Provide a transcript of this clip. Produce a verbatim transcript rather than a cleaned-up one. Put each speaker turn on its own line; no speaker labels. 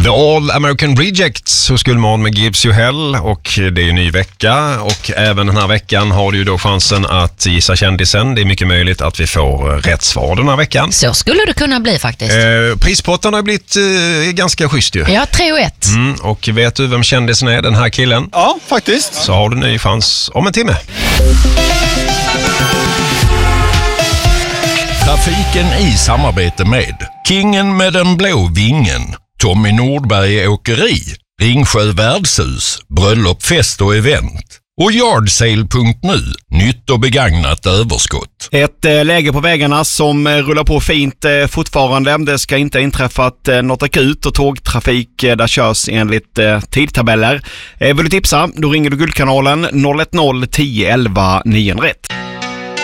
The All American Rejects hos Gullman med Gives You Hell, och det är ju ny vecka, och även den här veckan har du ju då chansen att gissa kändisen. Det är mycket möjligt att vi får rätt svar den här veckan.
Så skulle det kunna bli faktiskt.
Eh, prispotten har blivit eh, ganska schysst ju.
Ja, tre och ett.
Mm, och vet du vem kändisen är, den här killen?
Ja, faktiskt.
Så har du ny chans om en timme.
Trafiken i samarbete med Kingen med den blå vingen, Tommy Nordberg Åkeri, Ringsjö Värdshus, Bröllop, fest och event och Yardsale punkt nu, nytt och begagnat överskott.
Ett eh, läge på vägarna som eh, rullar på fint eh, fortfarande. Det ska inte inträffat eh, något akut och tågtrafik eh, där körs enligt eh, tidtabeller. Eh, vill du tipsa? Då ringer du Guldkanalen noll ett noll tio elva nio rätt.